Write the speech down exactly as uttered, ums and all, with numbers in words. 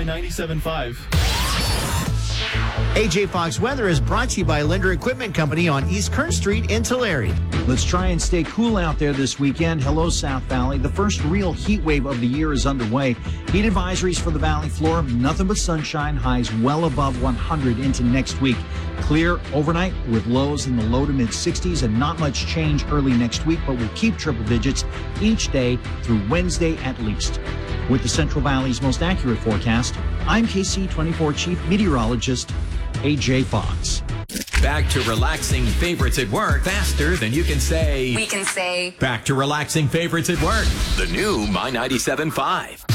My ninety-seven point five. A J Fox Weather is brought to you by Linder Equipment Company on East Kern Street in Tulare. Let's try and stay cool out there this weekend. Hello, South Valley. The first real heat wave of the year is underway. Heat advisories for the valley floor. Nothing but sunshine. Highs well above one hundred into next week. Clear overnight with lows in the low to mid sixties and not much change early next week, but we'll keep triple digits each day through Wednesday at least. With the Central Valley's most accurate forecast, I'm K C twenty-four Chief Meteorologist A J Fox. Back to relaxing favorites at work faster than you can say. We can say. Back to relaxing favorites at work. The new My ninety-seven point five.